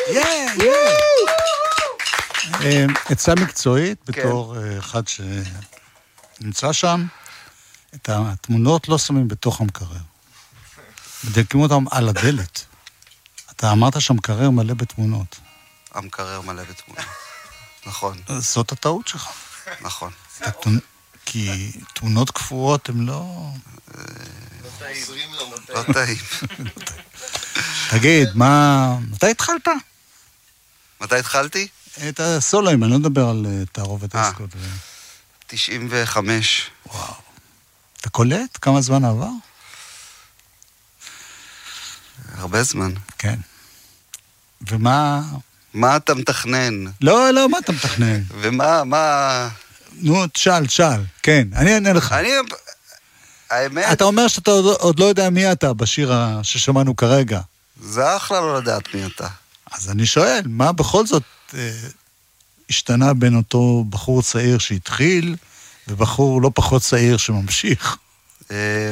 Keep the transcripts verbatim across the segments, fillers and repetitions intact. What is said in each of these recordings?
עצה מקצועית, בתור אחד שנמצא שם, את התמונות לא שמים בתוך המקרר. מדלקים אותם על הדלת. אתה אמרת שהמקרר מלא בתמונות. המקרר מלא בתמונות. נכון. זאת הטעות שלך. נכון. כי תמונות כפורות הן לא... לא טעים. תגיד, מה... מתי התחלת? מתי התחלתי? את הסולואים, אני לא מדבר על תערובת אסקוט. תשעים וחמש. וואו. אתה קולט? כמה זמן עבר? הרבה זמן. כן. ומה... מה אתה מתכנן? לא, לא, מה אתה מתכנן? ומה, מה... נו, תשאל, תשאל. כן, אני אענה לך. אני... האמת... אתה אומר שאתה עוד, עוד לא יודע מי אתה בשיר ששמענו כרגע. זה אחלה לא לדעת מי אתה. אז אני שואל, מה בכל זאת אה, השתנה בין אותו בחור צעיר שהתחיל, ובחור לא פחות צעיר שממשיך? אה,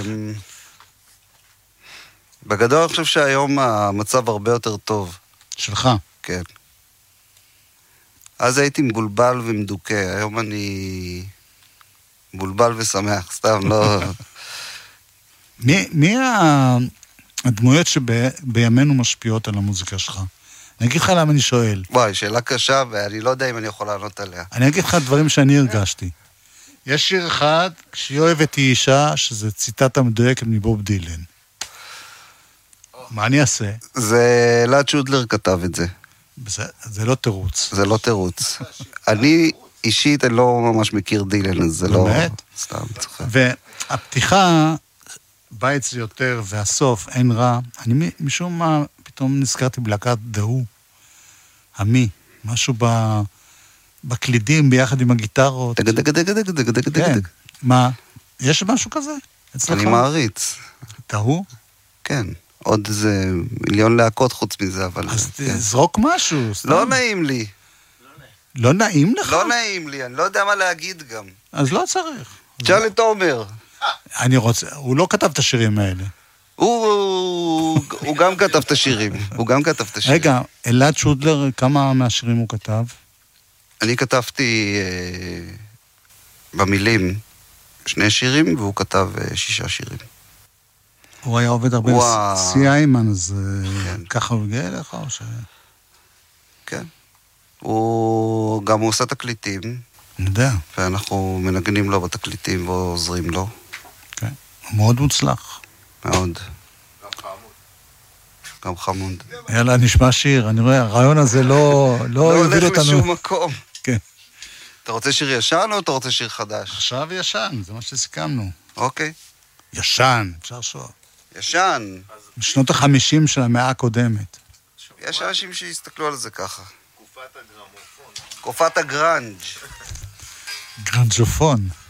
בגדול אני חושב שהיום המצב הרבה יותר טוב. שלך? כן. אז הייתי מבולבל ומדוקה, היום אני מבולבל ושמח, סתם לא... מי, מי הדמויות שבימינו משפיעות על המוזיקה שלך? אני אגיד לך למה אני שואל. וואי, שאלה קשה, ואני לא יודע אם אני יכול לענות עליה. אני אגיד לך דברים שאני הרגשתי. יש שיר אחד, כשהיא אוהבת היא אישה, שזה ציטטה מדויקת מבוב דילן. מה אני אעשה? זה אלעד שודלר כתב את זה. זה, זה לא תירוץ. זה לא תירוץ. אני אישית אני לא ממש מכיר דילן, אז זה לא... באמת? סתם צוחק. והפתיחה, בית זה יותר, והסוף, אין רע. אני משום מה, פתאום נזכרתי בלהקת דהו, המי, משהו ב... בקלידים ביחד עם הגיטרות. דג דג דג דג דג דג דג. מה? יש משהו כזה? אצלך? אני מעריץ. דהו? כן. עוד איזה מיליון להקות חוץ מזה, אבל... אז תזרוק משהו. לא נעים לי. לא נעים לך? לא נעים לי, אני לא יודע מה להגיד גם. אז לא צריך. תשאל את עומר. אני רוצה, הוא לא כתב את השירים האלה. הוא גם כתב את השירים. הוא גם כתב את השירים. רגע, אלעד שודלר, כמה מהשירים הוא כתב? אני כתבתי במילים שני שירים, והוא כתב שישה שירים. הוא היה עובד הרבה סי איימן, אז ככה הוא הגיע אליך או ש... כן. הוא גם הוא עושה תקליטים. אני יודע. ואנחנו מנגנים לו בתקליטים ועוזרים לו. כן. הוא מאוד מוצלח. מאוד. גם חמוד. גם חמוד. יאללה, נשמע שיר. אני רואה, הרעיון הזה לא... לא הולך לשום מקום. כן. אתה רוצה שיר ישן או אתה רוצה שיר חדש? עכשיו ישן, זה מה שסיכמנו. אוקיי. ישן, אפשר שואל. ישן. משנות החמישים של המאה הקודמת. יש אנשים שיסתכלו על זה ככה. תקופת הגרמופון. תקופת הגרנג'. גרנג'ופון.